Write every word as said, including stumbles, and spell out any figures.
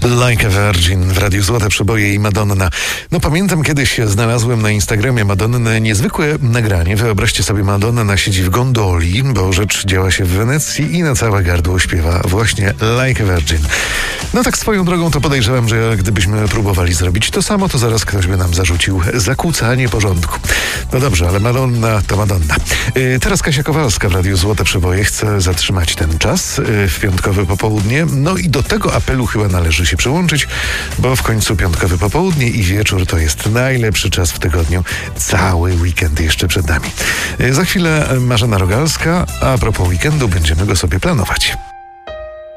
Like a Virgin w Radiu Złote Przeboje i Madonna. No pamiętam, kiedyś znalazłem na Instagramie Madonny niezwykłe nagranie. Wyobraźcie sobie, Madonna siedzi w gondoli, bo rzecz działa się w Wenecji i na całe gardło śpiewa właśnie Like a Virgin. No tak swoją drogą to podejrzewam, że gdybyśmy próbowali zrobić to samo, to zaraz ktoś by nam zarzucił zakłócanie porządku. No dobrze, ale Madonna to Madonna. Yy, teraz Kasia Kowalska w Radiu Złote Przeboje chce zatrzymać ten czas yy, w piątkowe popołudnie. No i do tego apelu chyba należy się przyłączyć, bo w końcu piątkowe popołudnie i wieczór to jest najlepszy czas w tygodniu. Cały weekend jeszcze przed nami. Yy, za chwilę Marzena Rogalska, a propos weekendu będziemy go sobie planować.